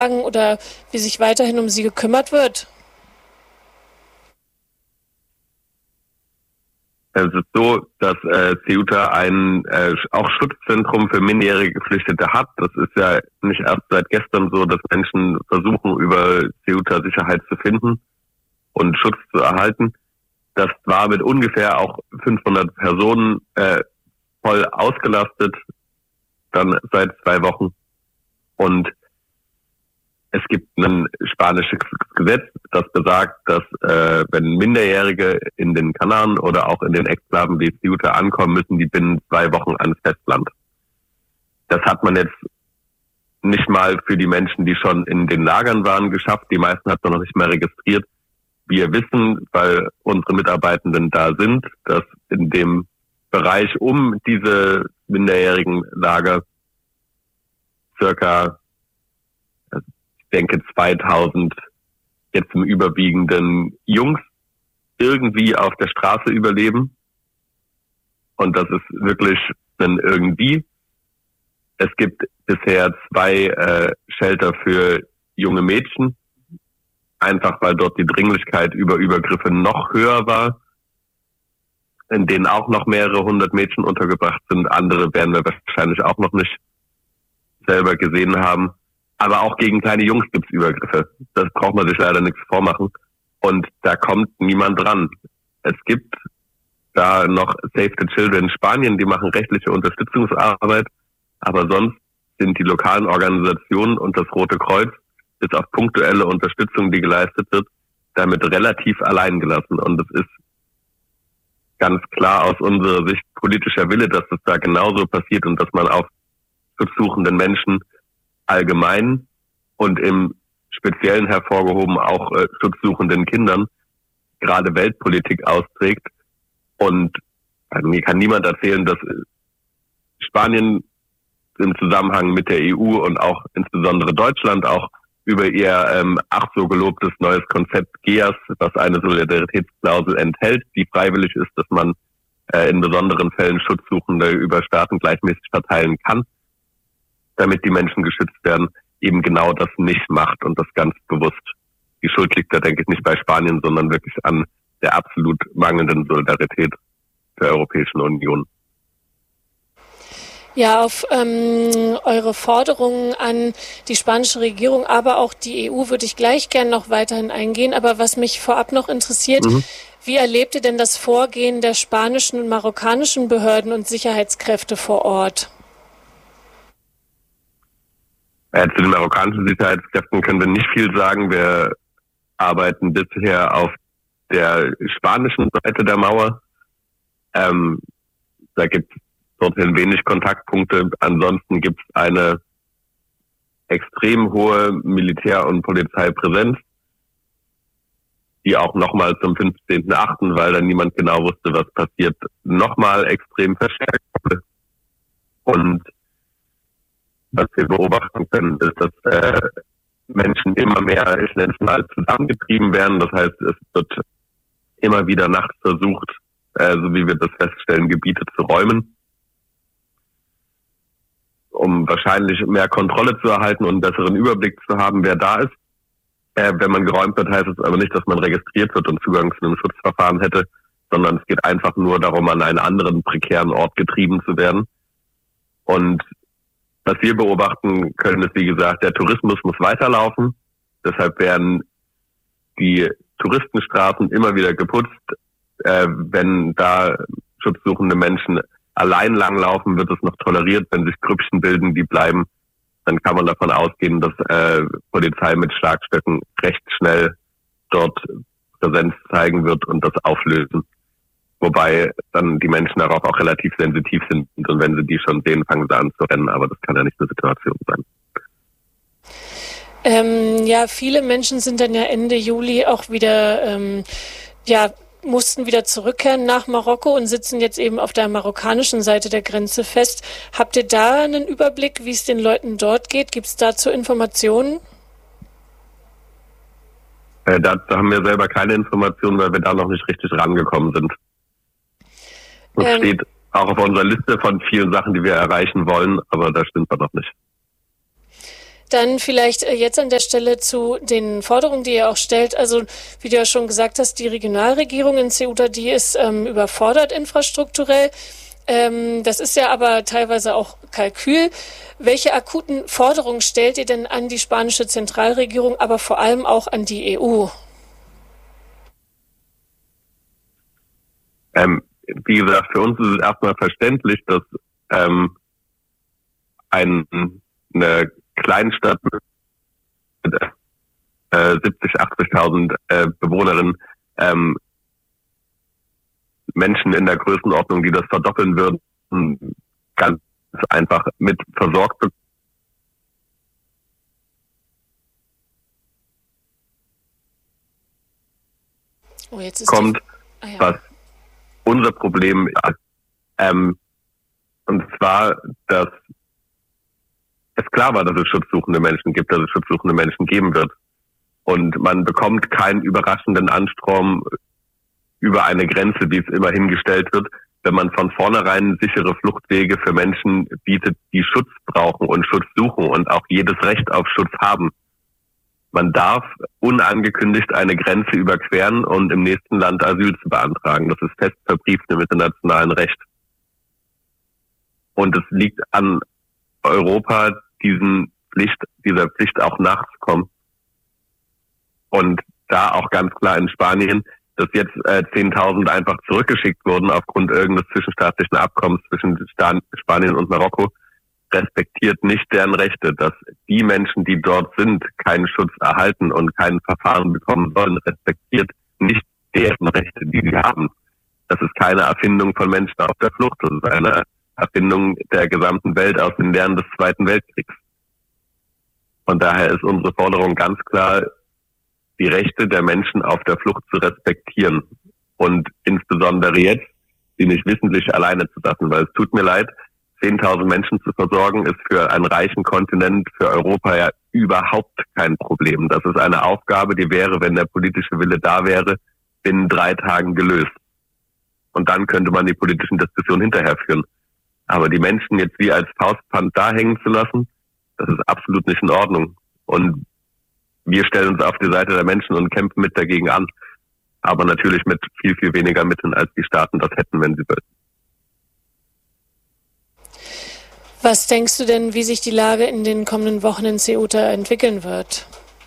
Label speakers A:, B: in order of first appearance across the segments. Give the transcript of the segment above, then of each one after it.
A: oder wie sich weiterhin um sie gekümmert wird?
B: Es ist so, dass Ceuta ein auch Schutzzentrum für minderjährige Geflüchtete hat. Das ist ja nicht erst seit gestern so, dass Menschen versuchen, über Ceuta Sicherheit zu finden und Schutz zu erhalten. Das war mit ungefähr auch 500 Personen voll ausgelastet, dann seit 2 Wochen. Und es gibt ein spanisches Gesetz, das besagt, dass wenn Minderjährige in den Kanaren oder auch in den Exklaven wie Ceuta ankommen, müssen die binnen 2 Wochen ans Festland. Das hat man jetzt nicht mal für die Menschen, die schon in den Lagern waren, geschafft. Die meisten hat man noch nicht mal registriert. Wir wissen, weil unsere Mitarbeitenden da sind, dass in dem Bereich um diese minderjährigen Lager circa, ich denke 2000 jetzt im Überwiegenden Jungs irgendwie auf der Straße überleben. Und das ist wirklich ein irgendwie. Es gibt bisher 2 Shelter für junge Mädchen, einfach weil dort die Dringlichkeit über Übergriffe noch höher war, in denen auch noch mehrere 100 Mädchen untergebracht sind. Andere werden wir wahrscheinlich auch noch nicht selber gesehen haben. Aber auch gegen kleine Jungs gibt es Übergriffe. Das braucht man sich leider nichts vormachen. Und da kommt niemand dran. Es gibt da noch Save the Children in Spanien, die machen rechtliche Unterstützungsarbeit. Aber sonst sind die lokalen Organisationen und das Rote Kreuz, bis auf punktuelle Unterstützung, die geleistet wird, damit relativ allein gelassen. Und es ist ganz klar aus unserer Sicht politischer Wille, dass das da genauso passiert und dass man auf schutzsuchenden Menschen allgemein und im Speziellen hervorgehoben auch schutzsuchenden Kindern gerade Weltpolitik austrägt. Und also mir kann niemand erzählen, dass Spanien im Zusammenhang mit der EU und auch insbesondere Deutschland auch über ihr ach so gelobtes neues Konzept GEAS, was eine Solidaritätsklausel enthält, die freiwillig ist, dass man in besonderen Fällen Schutzsuchende über Staaten gleichmäßig verteilen kann, damit die Menschen geschützt werden, eben genau das nicht macht und das ganz bewusst. Die Schuld liegt da, denke ich, nicht bei Spanien, sondern wirklich an der absolut mangelnden Solidarität der Europäischen Union.
A: Ja, auf eure Forderungen an die spanische Regierung, aber auch die EU würde ich gleich gern noch weiterhin eingehen. Aber was mich vorab noch interessiert, wie erlebt ihr denn das Vorgehen der spanischen und marokkanischen Behörden und Sicherheitskräfte vor Ort?
B: Zu den marokkanischen Sicherheitskräften können wir nicht viel sagen. Wir arbeiten bisher auf der spanischen Seite der Mauer. Da gibt es dorthin wenig Kontaktpunkte. Ansonsten gibt es eine extrem hohe Militär- und Polizeipräsenz, die auch nochmal zum 15.8., weil dann niemand genau wusste, was passiert, nochmal extrem verstärkt wurde. Und was wir beobachten können, ist, dass Menschen immer mehr, ich nenne es mal, zusammengetrieben werden. Das heißt, es wird immer wieder nachts versucht, so wie wir das feststellen, Gebiete zu räumen, um wahrscheinlich mehr Kontrolle zu erhalten und einen besseren Überblick zu haben, wer da ist. Wenn man geräumt wird, heißt es aber nicht, dass man registriert wird und Zugang zu einem Schutzverfahren hätte, sondern es geht einfach nur darum, an einen anderen prekären Ort getrieben zu werden. Und was wir beobachten können, ist, wie gesagt, der Tourismus muss weiterlaufen. Deshalb werden die Touristenstraßen immer wieder geputzt. Wenn da schutzsuchende Menschen allein langlaufen, wird es noch toleriert. Wenn sich Grüppchen bilden, die bleiben, dann kann man davon ausgehen, dass Polizei mit Schlagstöcken recht schnell dort Präsenz zeigen wird und das auflösen. Wobei dann die Menschen darauf auch relativ sensitiv sind und wenn sie die schon sehen, fangen sie an zu rennen, aber das kann ja nicht eine Situation sein.
A: Ja, viele Menschen sind dann ja Ende Juli auch wieder, mussten wieder zurückkehren nach Marokko und sitzen jetzt eben auf der marokkanischen Seite der Grenze fest. Habt ihr da einen Überblick, wie es den Leuten dort geht? Gibt es dazu Informationen?
B: Dazu haben wir selber keine Informationen, weil wir da noch nicht richtig rangekommen sind. Das steht auch auf unserer Liste von vielen Sachen, die wir erreichen wollen, aber da stimmt man noch nicht.
A: Dann vielleicht jetzt an der Stelle zu den Forderungen, die ihr auch stellt. Also wie du ja schon gesagt hast, die Regionalregierung in Ceuta, die ist überfordert infrastrukturell. Das ist ja aber teilweise auch Kalkül. Welche akuten Forderungen stellt ihr denn an die spanische Zentralregierung, aber vor allem auch an die EU?
B: Wie gesagt, für uns ist es erstmal verständlich, dass eine Kleinstadt mit 70.000, 80.000 Bewohnerinnen, Menschen in der Größenordnung, die das verdoppeln würden, ganz einfach mit versorgt wird.
A: Oh, jetzt ist
B: kommt, was unser Problem ist. Und zwar, dass es klar war, dass es schutzsuchende Menschen gibt, dass es schutzsuchende Menschen geben wird. Und man bekommt keinen überraschenden Anstrom über eine Grenze, die es immer hingestellt wird, wenn man von vornherein sichere Fluchtwege für Menschen bietet, die Schutz brauchen und Schutz suchen und auch jedes Recht auf Schutz haben. Man darf unangekündigt eine Grenze überqueren und im nächsten Land Asyl zu beantragen. Das ist fest verbrieft im internationalen Recht. Und es liegt an Europa, dieser Pflicht auch nachzukommen. Und da auch ganz klar in Spanien, dass jetzt 10.000 einfach zurückgeschickt wurden aufgrund irgendeines zwischenstaatlichen Abkommens zwischen Spanien und Marokko, respektiert nicht deren Rechte, dass die Menschen, die dort sind, keinen Schutz erhalten und kein Verfahren bekommen sollen, respektiert nicht deren Rechte, die sie haben. Das ist keine Erfindung von Menschen auf der Flucht, das ist eine Erfindung der gesamten Welt aus den Lehren des Zweiten Weltkriegs. Und daher ist unsere Forderung ganz klar, die Rechte der Menschen auf der Flucht zu respektieren und insbesondere jetzt, sie nicht wissentlich alleine zu lassen, weil es tut mir leid, 10.000 Menschen zu versorgen, ist für einen reichen Kontinent, für Europa ja überhaupt kein Problem. Das ist eine Aufgabe, die wäre, wenn der politische Wille da wäre, binnen 3 Tagen gelöst. Und dann könnte man die politischen Diskussionen hinterher führen. Aber die Menschen jetzt wie als Faustpfand da hängen zu lassen, das ist absolut nicht in Ordnung. Und wir stellen uns auf die Seite der Menschen und kämpfen mit dagegen an. Aber natürlich mit viel, viel weniger Mitteln, als die Staaten das hätten, wenn sie wollten.
A: Was denkst du denn, wie sich die Lage in den kommenden Wochen in Ceuta entwickeln wird?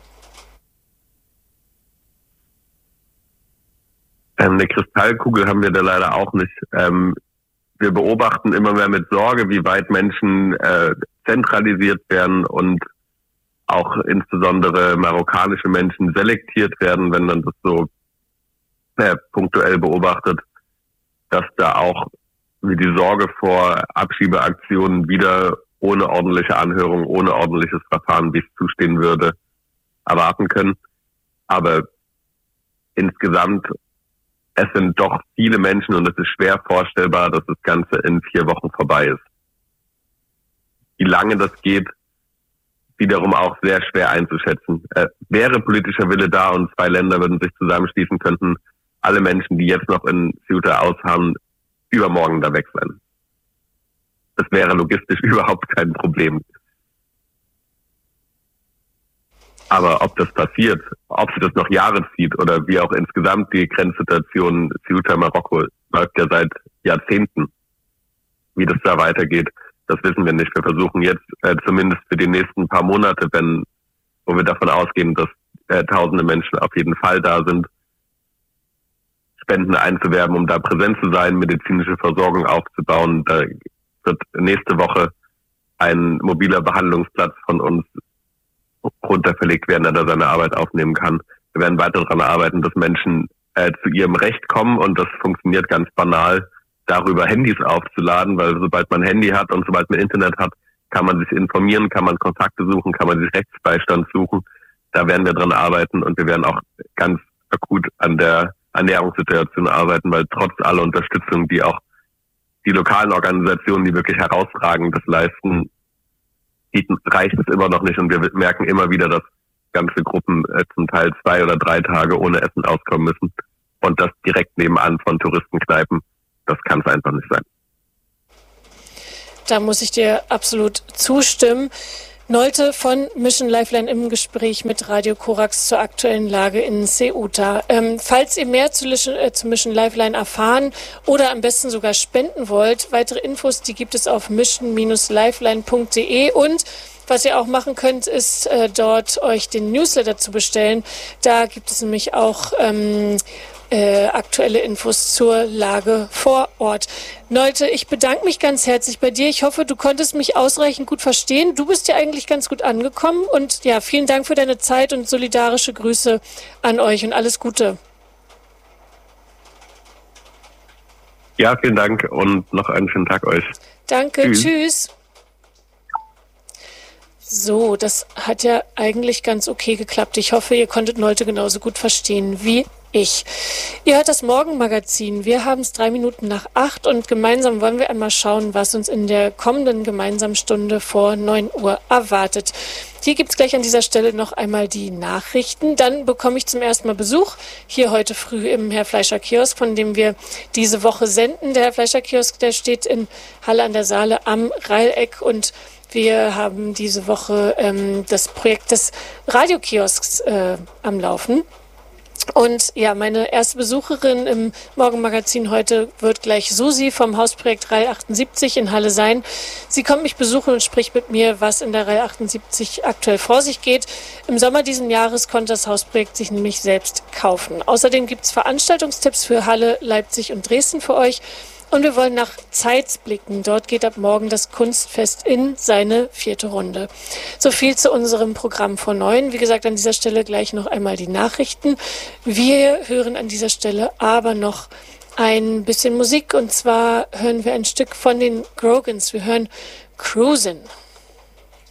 B: Eine Kristallkugel haben wir da leider auch nicht. Wir beobachten immer mehr mit Sorge, wie weit Menschen zentralisiert werden und auch insbesondere marokkanische Menschen selektiert werden, wenn man das so punktuell beobachtet, dass da auch wie die Sorge vor Abschiebeaktionen wieder ohne ordentliche Anhörung, ohne ordentliches Verfahren, wie es zustehen würde, erwarten können. Aber insgesamt, es sind doch viele Menschen und es ist schwer vorstellbar, dass das Ganze in 4 Wochen vorbei ist. Wie lange das geht, wiederum auch sehr schwer einzuschätzen. Wäre politischer Wille da und 2 Länder würden sich zusammenschließen, könnten alle Menschen, die jetzt noch in Ceuta ausharren, übermorgen da weg sein. Das wäre logistisch überhaupt kein Problem. Aber ob das passiert, ob sich das noch Jahre zieht oder wie auch insgesamt die Grenzsituation Ceuta-Marokko läuft ja seit Jahrzehnten. Wie das da weitergeht, das wissen wir nicht. Wir versuchen jetzt zumindest für die nächsten paar Monate, wo wir davon ausgehen, dass tausende Menschen auf jeden Fall da sind, Spenden einzuwerben, um da präsent zu sein, medizinische Versorgung aufzubauen. Da wird nächste Woche ein mobiler Behandlungsplatz von uns runterverlegt werden, der da seine Arbeit aufnehmen kann. Wir werden weiter daran arbeiten, dass Menschen zu ihrem Recht kommen und das funktioniert ganz banal, darüber Handys aufzuladen, weil sobald man ein Handy hat und sobald man Internet hat, kann man sich informieren, kann man Kontakte suchen, kann man sich Rechtsbeistand suchen. Da werden wir dran arbeiten und wir werden auch ganz akut an der Ernährungssituation arbeiten, weil trotz aller Unterstützung, die auch die lokalen Organisationen, die wirklich herausragendes leisten, reicht es immer noch nicht. Und wir merken immer wieder, dass ganze Gruppen zum Teil 2 oder 3 Tage ohne Essen auskommen müssen. Und das direkt nebenan von Touristenkneipen, das kann es einfach nicht sein.
A: Da muss ich dir absolut zustimmen. Nolte von Mission Lifeline im Gespräch mit Radio Korax zur aktuellen Lage in Ceuta. Falls ihr mehr zu Mission Lifeline erfahren oder am besten sogar spenden wollt, weitere Infos, die gibt es auf mission-lifeline.de und was ihr auch machen könnt, ist dort euch den Newsletter zu bestellen. Da gibt es nämlich auch aktuelle Infos zur Lage vor Ort. Nolte, ich bedanke mich ganz herzlich bei dir. Ich hoffe, du konntest mich ausreichend gut verstehen. Du bist ja eigentlich ganz gut angekommen. Und ja, vielen Dank für deine Zeit und solidarische Grüße an euch und alles Gute.
B: Ja, vielen Dank und noch einen schönen Tag euch.
A: Danke, tschüss. So, das hat ja eigentlich ganz okay geklappt. Ich hoffe, ihr konntet Nolte genauso gut verstehen wie ich. Ihr hört das Morgenmagazin. Wir haben es 7:03 und gemeinsam wollen wir einmal schauen, was uns in der kommenden gemeinsamen Stunde vor 9 Uhr erwartet. Hier gibt es gleich an dieser Stelle noch einmal die Nachrichten. Dann bekomme ich zum ersten Mal Besuch hier heute früh im Herr Fleischer Kiosk, von dem wir diese Woche senden. Der Herr Fleischer Kiosk, der steht in Halle an der Saale am Reileck und wir haben diese Woche das Projekt des Radiokiosks am Laufen. Und ja, meine erste Besucherin im Morgenmagazin heute wird gleich Susi vom Hausprojekt Rall 78 in Halle sein. Sie kommt mich besuchen und spricht mit mir, was in der Rall 78 aktuell vor sich geht. Im Sommer diesen Jahres konnte das Hausprojekt sich nämlich selbst kaufen. Außerdem gibt es Veranstaltungstipps für Halle, Leipzig und Dresden für euch. Und wir wollen nach Zeitz blicken. Dort geht ab morgen das Kunstfest in seine 4. Runde. So viel zu unserem Programm vor 9. Wie gesagt, an dieser Stelle gleich noch einmal die Nachrichten. Wir hören an dieser Stelle aber noch ein bisschen Musik. Und zwar hören wir ein Stück von den Grogans. Wir hören Cruisin'.